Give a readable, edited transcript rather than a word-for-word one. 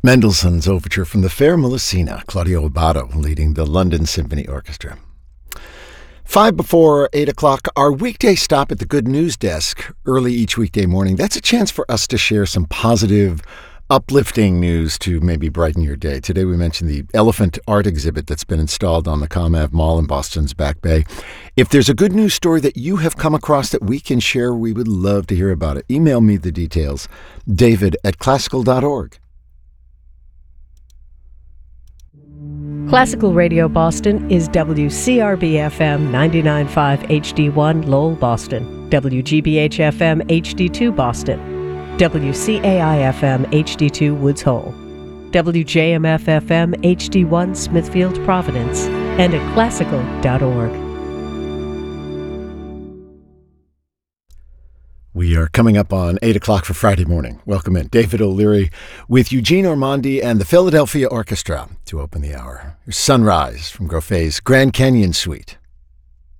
Mendelssohn's Overture from the Fair Melusina, Claudio Abbado leading the London Symphony Orchestra. 5 before 8 o'clock, our weekday stop at the Good News Desk early each weekday morning. That's a chance for us to share some positive, uplifting news to maybe brighten your day. Today we mentioned the elephant art exhibit that's been installed on the ComAv Mall in Boston's Back Bay. If there's a good news story that you have come across that we can share, we would love to hear about it. Email me the details, david@classical.org. Classical Radio Boston is WCRB-FM 99.5 HD1 Lowell, Boston, WGBH-FM HD2 Boston, WCAI-FM HD2 Woods Hole, WJMF-FM HD1 Smithfield, Providence, and at classical.org. We are coming up on 8 o'clock for Friday morning. Welcome in. David O'Leary with Eugene Ormandy and the Philadelphia Orchestra to open the hour. Sunrise from Groffet's Grand Canyon Suite.